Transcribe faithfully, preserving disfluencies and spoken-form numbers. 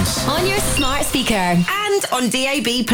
On your smart speaker and on D A B